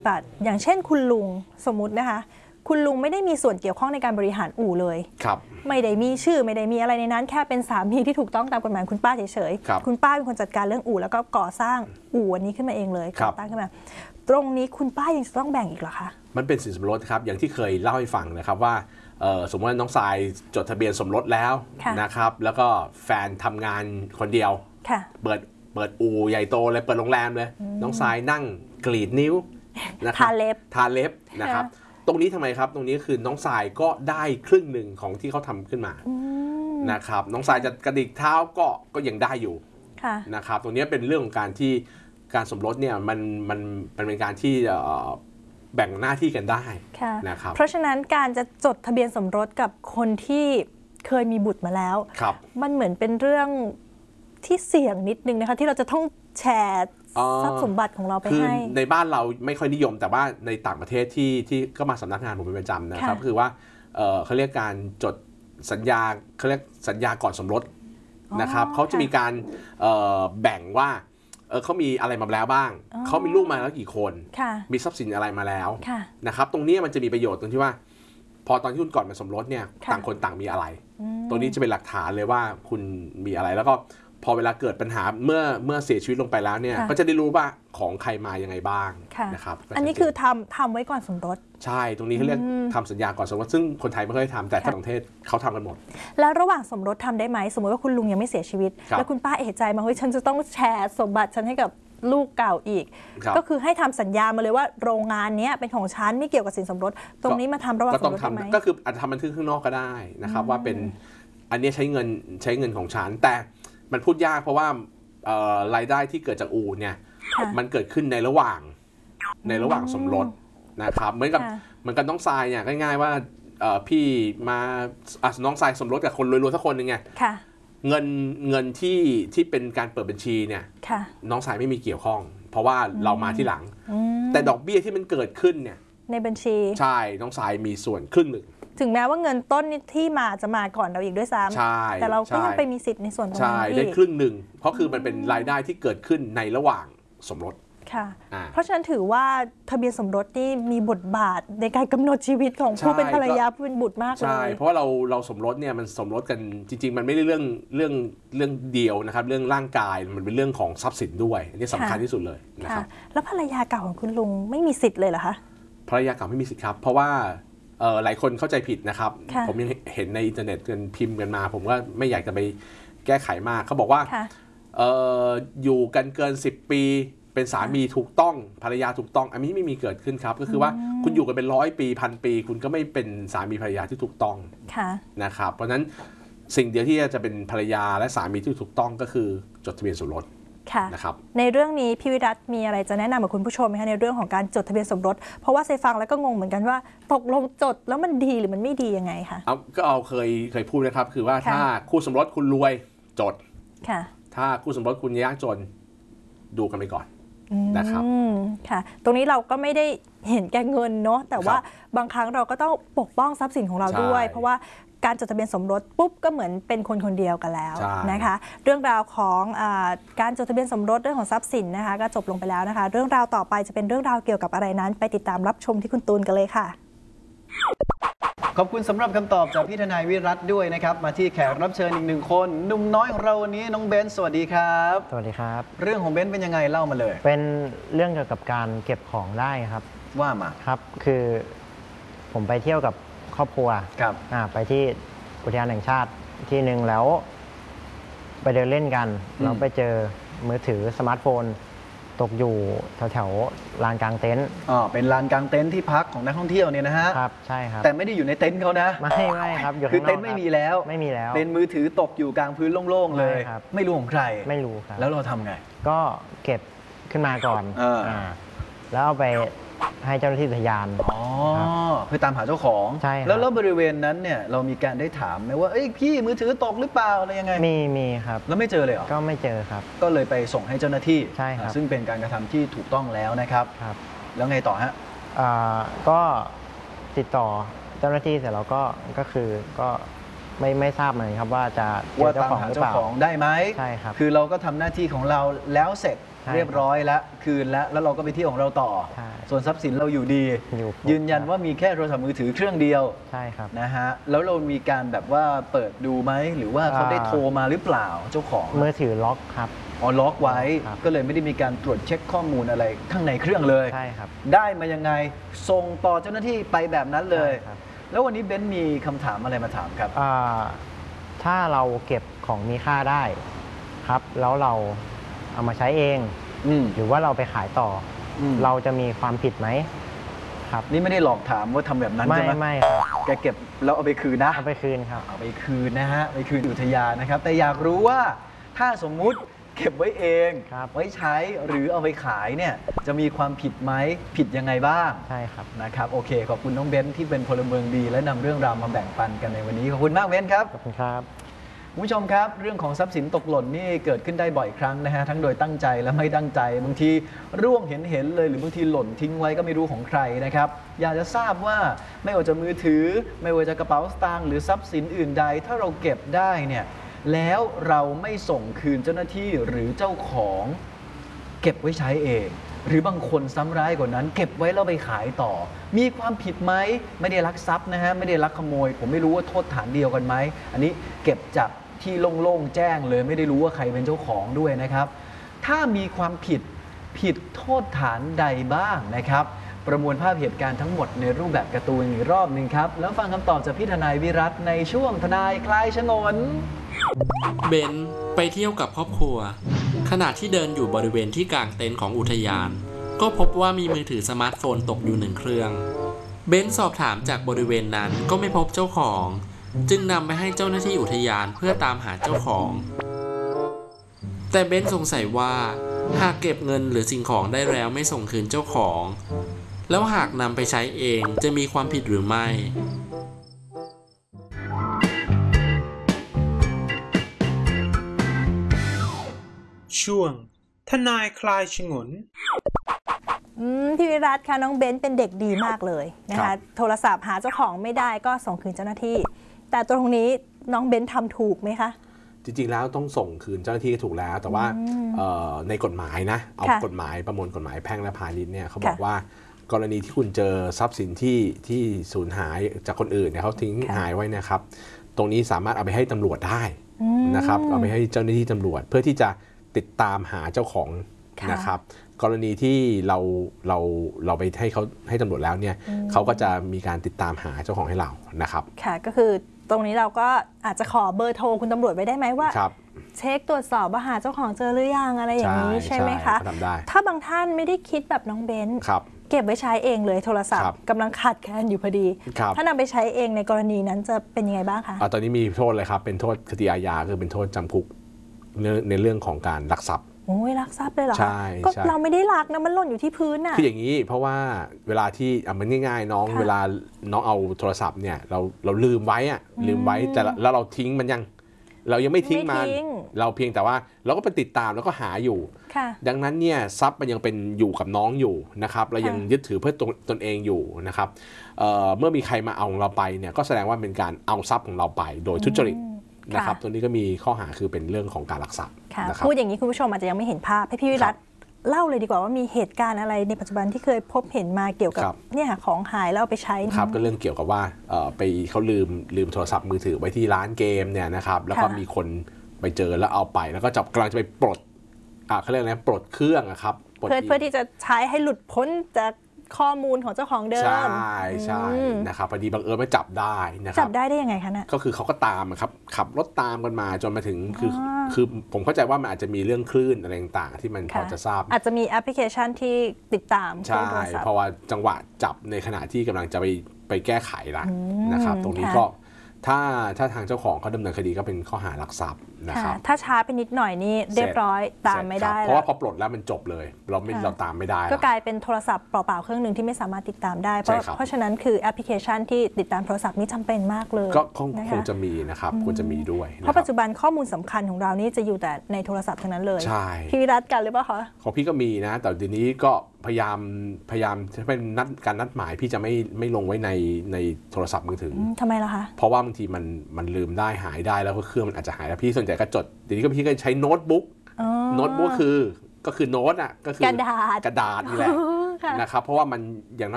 แบบอย่างเช่นคุณลุงสมมุตินะคะคุณลุงไม่ได้มีส่วนเกี่ยวข้องในการบริหารอู่เลยครับไม่ได้มีชื่อไม่ได้มีอะไรในนั้นแค่เป็นสามีที่ถูกต้องตามกฎหมายคุณป้าเฉยๆคุณป้าเป็นคนจัดการเรื่องอู่แล้วก็ก่อสร้างอู่อันนี้ขึ้นมาเองเลยก่อตั้งขึ้นมาตรงนี้คุณป้ายังจะต้องแบ่งอีกเหรอคะมันเป็นสินสมรสครับอย่างที่เคยเล่าให้ฟังนะครับว่าสมมติว่าน้องทรายจดทะเบียนสมรสแล้วนะครับแล้วก็แฟนทำงานคนเดียวเปิดอู่ใหญ่โตเลยเปิดโรงแรมเลยน้องทรายนั่งกรีดนิ้วนะครับทาเล็บนะครับตรงนี้ทำไมครับตรงนี้คือน้องทรายก็ได้ครึ่งหนึ่งของที่เขาทำขึ้นมานะครับน้องทรายจะกระดิกเท้าก็ยังได้อยู่นะครับตรงนี้เป็นเรื่องของการที่การสมรสเนี่ยมันเป็นการที่แบ่งหน้าที่กันได้นะครับเพราะฉะนั้นการจะจดทะเบียนสมรสกับคนที่เคยมีบุตรมาแล้วมันเหมือนเป็นเรื่องที่เสี่ยงนิดนึงนะคะที่เราจะต้องแชร์ทรัพย์สมบัติของเราไปให้ในบ้านเราไม่ค่อยนิยมแต่ว่าในต่างประเทศที่ก็มาสำนักงานผมเป็นประจำนะครับคือว่าเขาเรียกการจดสัญญาเขาเรียกสัญญาก่อนสมรสนะครับเขาจะมีการแบ่งว่าเขามีอะไรมาแล้วบ้างเขามีลูกมาแล้วกี่คนมีทรัพย์สินอะไรมาแล้วนะครับตรงนี้มันจะมีประโยชน์ตรงที่ว่าพอตอนที่คุณก่อนมาสมรสเนี่ยต่างคนต่างมีอะไรตรงนี้จะเป็นหลักฐานเลยว่าคุณมีอะไรแล้วก็พอเวลาเกิดปัญหาเมื่อเสียชีวิตลงไปแล้วเนี่ยก็จะได้รู้ว่าของใครมายังไงบ้างนะครับอันนี้คือทำไว้ก่อนสมรสใช่ตรงนี้เขาเรียกทำสัญญาก่อนสมรสซึ่งคนไทยไม่ค่อยทำแต่ต่างประเทศเขาทำกันหมดแล้วระหว่างสมรสทำได้ไหมสมมติว่าคุณลุงยังไม่เสียชีวิตแล้วคุณป้าเอะใจมาเฮ้ยฉันจะต้องแชร์สมบัติฉันให้กับลูกเก่าอีกก็คือให้ทำสัญญามาเลยว่าโรงงานนี้เป็นของฉันไม่เกี่ยวกับสินสมรสตรงนี้มาทำระหว่างสมรสได้ไหมก็คืออาจจะทำบันทึกข้างนอกก็ได้นะครับว่าเป็นอันนี้ใช้เงินของฉันแต่มันพูดยากเพราะว่ารายได้ที่เกิดจากอู่เนี่ยมันเกิดขึ้นในระหว่างสมรสนะครับเหมือนกับน้องทรายเนี่ยง่ายๆว่าพี่มาน้องทรายสมรสกับคนรวยๆสักคนหนึ่งไงเงินที่เป็นการเปิดบัญชีเนี่ยน้องทรายไม่มีเกี่ยวข้องเพราะว่าเรามาที่หลังแต่ดอกเบี้ยที่มันเกิดขึ้นเนี่ยในบัญชีใช่น้องทรายมีส่วนครึ่งหนึ่งถึงแม้ว่าเงินต้นที่มาจะมาก่อนเราอีกด้วยซ้ำแต่เราก็ยังไปมีสิทธิ์ในส่วนตรงนี้ใช่ได้ครึ่งหนึ่งเพราะคือมันเป็นรายได้ที่เกิดขึ้นในระหว่างสมรสค่ะเพราะฉะนั้นถือว่าทะเบียนสมรสนี่มีบทบาทในการกำหนดชีวิตของผู้เป็นภรรยาผู้เป็นบุตรมากเลยใช่เพราะว่าเราสมรสเนี่ยมันสมรสกันจริงๆมันไม่ได้เรื่องเดียวนะครับเรื่องร่างกายมันเป็นเรื่องของทรัพย์สินด้วยอันนี้สำคัญที่สุดเลยนะครับแล้วภรรยาเก่าของคุณลุงไม่มีสิทธิ์เลยเหรอคะภรรยาเก่าไม่มีสิทธิ์ครับเพราะว่าหลายคนเข้าใจผิดนะครับผมยังเห็นในอินเทอร์เน็ตกันพิมพ์กันมาผมก็ไม่อยากจะไปแก้ไขมากเขาบอกว่าอยู่กันเกิน10 ปีเป็นสามีถูกต้องภรรยาถูกต้องอันนี้ไม่มีเกิดขึ้นครับก็คือว่าคุณอยู่กันเป็น100 ปี1,000 ปีคุณก็ไม่เป็นสามีภรรยาที่ถูกต้องนะครับเพราะฉะนั้นสิ่งเดียวที่จะเป็นภรรยาและสามีที่ถูกต้องก็คือจดทะเบียนสมรสนะครับในเรื่องนี้พี่วิรัตมีอะไรจะแนะนำกับคุณผู้ชมไหมคะในเรื่องของการจดทะเบียนสมรสเพราะว่าเซฟังแล้วก็งงเหมือนกันว่าตกลงจดแล้วมันดีหรือมันไม่ดียังไงคะก็เคยพูดนะครับคือว่าถ้าคู่สมรสคุณรวยจดถ้าคู่สมรสคุณยากจนดูกันไปก่อนนะครับค่ะตรงนี้เราก็ไม่ได้เห็นแก่เงินเนาะแต่ว่าบางครั้งเราก็ต้องปกป้องทรัพย์สินของเราด้วยเพราะว่าการจดทะเบียนสมรสปุ๊บก็เหมือนเป็นคนเดียวกันแล้วนะคะเรื่องราวของการจดทะเบียนสมรสเรื่องของทรัพย์สินนะคะก็จบลงไปแล้วนะคะเรื่องราวต่อไปจะเป็นเรื่องราวเกี่ยวกับอะไรนั้นไปติดตามรับชมที่คุณตูนกันเลยค่ะขอบคุณสำหรับคำตอบจากพี่ทนายวิรัตด้วยนะครับมาที่แขกรับเชิญอีก1 คนหนุ่มน้อยของเราวันนี้น้องเบนซ์สวัสดีครับสวัสดีครับเรื่องของเบนซ์เป็นยังไงเล่ามาเลยเป็นเรื่องเกี่ยวกับการเก็บของได้ครับว่ามาครับคือผมไปเที่ยวกับครอบครัวครับไปที่อุทยานแห่งชาติที่หนึ่งแล้วไปเดินเล่นกันเราไปเจอมือถือสมาร์ทโฟนตกอยู่แถวลานกลางเต็นท์เป็นลานกลางเต็นท์ที่พักของนักท่องเที่ยวเนี่ยนะฮะครับใช่ครับแต่ไม่ได้อยู่ในเต็นท์เขานะไม่ครับคือเต็นท์ไม่มีแล้วเป็นมือถือตกอยู่กลางพื้นโล่งๆเลยไม่รู้ของใครไม่รู้ครับแล้วเราทำไงก็เก็บขึ้นมาก่อนแล้วเอาไปให้เจ้าหน้าที่อุทยานเพื่อตามหาเจ้าของใช่แล้วบริเวณนั้นเนี่ยเรามีการได้ถามไหมว่าพี่มือถือตกหรือเปล่าอะไรยังไงมีครับแล้วไม่เจอเลยเหรอก็ไม่เจอครับก็เลยไปส่งให้เจ้าหน้าที่ใช่ครับซึ่งเป็นการกระทำที่ถูกต้องแล้วนะครับแล้วไงต่อฮะก็ติดต่อเจ้าหน้าที่เสร็จแล้วก็คือก็ไม่ทราบเหมือนครับว่าจะตามหาเจ้าของได้ไหมใช่ครับคือเราก็ทำหน้าที่ของเราแล้วเสร็จเรียบร้อยแล้วคืนแล้วเราก็ไปเที่ยวของเราต่อส่วนทรัพย์สินเราอยู่ดียืนยันว่ามีแค่โทรศัพท์มือถือเครื่องเดียวใช่ครับนะฮะแล้วเรามีการแบบว่าเปิดดูไหมหรือว่าเขาได้โทรมาหรือเปล่าเจ้าของมือถือล็อกครับอ๋อล็อกไว้ก็เลยไม่ได้มีการตรวจเช็คข้อมูลอะไรข้างในเครื่องเลยใช่ครับได้มายังไงส่งต่อเจ้าหน้าที่ไปแบบนั้นเลยแล้ววันนี้เบนซ์มีคำถามอะไรมาถามครับถ้าเราเก็บของมีค่าได้ครับแล้วเราเอามาใช้เองหรือว่าเราไปขายต่อเราจะมีความผิดไหมครับนี่ไม่ได้หลอกถามว่าทำแบบนั้นใช่ไหมไม่ครับแกเก็บแล้วเอาไปคืนนะเอาไปคืนครับเอาไปคืนนะฮะไปคืนอุทยานนะครับแต่อยากรู้ว่าถ้าสมมุติเก็บไว้เองไว้ใช้หรือเอาไปขายเนี่ยจะมีความผิดไหมผิดยังไงบ้างใช่ครับนะครับโอเคขอบคุณน้องเบนซ์ที่เป็นพลเมืองดีและนำเรื่องราวมาแบ่งปันกันในวันนี้ขอบคุณมากเบนซ์ครับขอบคุณครับคุณผู้ชมครับเรื่องของทรัพย์สินตกหล่นนี่เกิดขึ้นได้บ่อยครั้งนะฮะทั้งโดยตั้งใจและไม่ตั้งใจบางทีร่วงเห็นเลยหรือบางทีหล่นทิ้งไว้ก็ไม่รู้ของใครนะครับอยากจะทราบว่าไม่ว่าจะมือถือไม่ว่าจะกระเป๋าสตางค์หรือทรัพย์สินอื่นใดถ้าเราเก็บได้เนี่ยแล้วเราไม่ส่งคืนเจ้าหน้าที่หรือเจ้าของเก็บไว้ใช้เองหรือบางคนซ้ำร้ายกว่านั้นเก็บไว้แล้วไปขายต่อมีความผิดไหมไม่ได้ลักทรัพย์นะฮะไม่ได้ลักขโมยผมไม่รู้ว่าโทษฐานเดียวกันไหมอันนี้เก็บจากที่โล่งๆแจ้งเลยไม่ได้รู้ว่าใครเป็นเจ้าของด้วยนะครับถ้ามีความผิดโทษฐานใดบ้างนะครับประมวลภาพเหตุการณ์ทั้งหมดในรูปแบบการ์ตูนอีกรอบหนึ่งครับแล้วฟังคำตอบจากพี่ทนายวิรัตในช่วงทนายคลายฉงนเบนไปเที่ยวกับครอบครัวขณะที่เดินอยู่บริเวณที่กลางเต็นท์ของอุทยานก็พบว่ามีมือถือสมาร์ทโฟนตกอยู่1 เครื่องเบนสอบถามจากบริเวณนั้นก็ไม่พบเจ้าของจึงนำไปให้เจ้าหน้าที่อุทยานเพื่อตามหาเจ้าของแต่เบนสงสัยว่าหากเก็บเงินหรือสิ่งของได้แล้วไม่ส่งคืนเจ้าของแล้วหากนำไปใช้เองจะมีความผิดหรือไม่ช่วงทนายคลายฉงนพี่วิรัตค่ะน้องเบนเป็นเด็กดีมากเลยนะคะโทรศัพท์หาเจ้าของไม่ได้ก็ส่งคืนเจ้าหน้าที่แต่ตรงนี้น้องเบนทำถูกไหมคะจริงๆแล้วต้องส่งคืนเจ้าหน้าที่ถูกแล้วแต่ว่าในกฎหมายนะเอากฎหมายประมวลกฎหมายแพ่งและพาณิชย์เนี่ยเขาบอกว่ากรณีที่คุณเจอทรัพย์สินที่สูญหายจากคนอื่นเนี่ยเขาทิ้งหายไว้นะครับตรงนี้สามารถเอาไปให้ตำรวจได้นะครับเอาไปให้เจ้าหน้าที่ตำรวจเพื่อที่จะติดตามหาเจ้าของนะครับกรณีที่เราไปให้ตำรวจแล้วเนี่ยเขาก็จะมีการติดตามหาเจ้าของให้เรานะครับค่ะก็คือตรงนี้เราก็อาจจะขอเบอร์โทรคุณตำรวจไว้ได้ไหมว่าเช็คตรวจสอบว่าหาเจ้าของเจอหรือยังอะไรอย่างนี้ใช่ไหมคะถ้าบางท่านไม่ได้คิดแบบน้องเบนเก็บไว้ใช้เองเลยโทรศัพท์กำลังขาดแคลนอยู่พอดีถ้านำไปใช้เองในกรณีนั้นจะเป็นยังไงบ้างคะตอนนี้มีโทษเลยครับเป็นโทษคดีอาญาคือเป็นโทษจำคุกในเรื่องของการลักทรัพย์โอ้ยลักทรัพย์เลยเหรอใช่ก็เราไม่ได้ลักนะมันหล่นอยู่ที่พื้นน่ะคืออย่างนี้เพราะว่าเวลาที่มันง่ายๆน้องเวลาน้องเอาโทรศัพท์เนี่ยเราลืมไว้แต่แล้วเราทิ้งมันยังเรายังไม่ทิ้งมันเราเพียงแต่ว่าเราก็ไปติดตามแล้วก็หาอยู่ดังนั้นเนี่ยทรัพย์มันยังเป็นอยู่กับน้องอยู่นะครับเรายังยึดถือเพื่อตนเองอยู่นะครับเมื่อมีใครมาเอาของเราไปเนี่ยก็แสดงว่าเป็นการเอาทรัพย์ของเราไปโดยทุจริตนะครับตัวนี้ก็มีข้อหาคือเป็นเรื่องของการลักทรัพย์พูดอย่างนี้คุณผู้ชมอาจจะยังไม่เห็นภาพให้พี่วิรัตเล่าเลยดีกว่าว่ามีเหตุการณ์อะไรในปัจจุบันที่เคยพบเห็นมาเกี่ยวกับเนี่ยของหายแล้วเอาไปใช้ครับก็เรื่องเกี่ยวกับว่าไปเขาลืมโทรศัพท์มือถือไว้ที่ร้านเกมเนี่ยนะครับแล้วก็มีคนไปเจอแล้วเอาไปแล้วก็กำลังจะไปปลดเขาเรียกอะไรปลดเครื่องครับเพื่อที่จะใช้ให้หลุดพ้นจากข้อมูลของเจ้าของเดิมใช่นะครับพอดีบังเอิญมาจับได้นะครับจับได้ยังไงคะเนี่ยก็คือเขาก็ตามครับขับรถตามกันมาจนมาถึงคือผมเข้าใจว่ามันอาจจะมีเรื่องคลื่นอะไรต่างๆที่มันพอจะทราบอาจจะมีแอปพลิเคชันที่ติดตามใช่เพราะว่าจังหวะจับในขณะที่กำลังจะไปแก้ไขละนะครับตรงนี้ก็ถ้าทางเจ้าของเขาดำเนินคดีก็เป็นข้อหาลักทรัพย์นะครับถ้าช้าไปนิดหน่อยนี่เรียบร้อยตามไม่ได้เพราะว่าพอปลดแล้วมันจบเลยเราตามไม่ได้ก็กลายเป็นโทรศัพท์เปล่าๆเครื่องหนึ่งที่ไม่สามารถติดตามได้เพราะฉะนั้นคือแอปพลิเคชันที่ติดตามโทรศัพท์นี่จำเป็นมากเลยก็คงจะมีนะครับควรจะมีด้วยเพราะปัจจุบันข้อมูลสำคัญของเรานี่จะอยู่แต่ในโทรศัพท์ทั้งนั้นเลยใช่พี่วิรัตกันหรือเปล่าคะของพี่ก็มีนะแต่ทีนี้ก็พยายามจะเป็นการนัดหมายพี่จะไม่ลงไว้ในโทรศัพท์มือถือทำไมล่ะคะเพราะว่าบางทีมันลืมได้หายได้แล้วก็เครื่องมันอาจจะหายแล้วพี่ส่วนใหญ่ก็จดเดี๋ยวนี้ก็พี่ก็ใช้โน้ตบุ๊กคือก็คือโน้ตอ่ะก็คือกระดาษกระดาษนี่แหละนะครับเพราะว่ามันอย่าง